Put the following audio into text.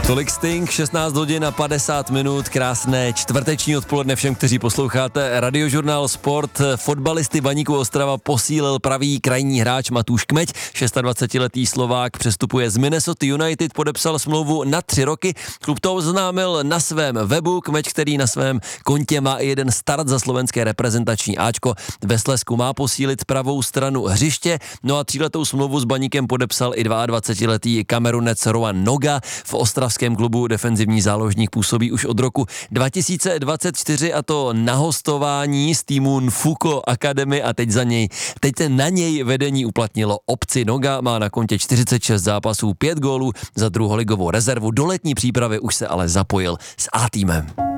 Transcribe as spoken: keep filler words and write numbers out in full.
Tolik Sting, šestnáct hodin a padesát minut, krásné čtvrteční odpoledne všem, kteří posloucháte Radiožurnál Sport. Fotbalisty Baníku Ostrava posílil pravý krajní hráč Matúš Kmeď. dvacetišestiletý Slovák přestupuje z Minnesota United, podepsal smlouvu na tři roky. Klub to oznámil na svém webu. Kmeď, který na svém kontě má i jeden start za slovenské reprezentační áčko, ve Slezsku má posílit pravou stranu hřiště. No a tříletou smlouvu s Baníkem podepsal i dvacetiletý Kamerunec Rowan Noga. V ostravském klubu defenzivní záložník působí už od roku dva tisíce dvacet čtyři, a to na hostování z týmu Nfuko Academy, a teď za něj, teď na něj vedení uplatnilo opci. Noga má na kontě čtyřicet šest zápasů, pět gólů za druholigovou rezervu. Do letní přípravy už se ale zapojil s A týmem.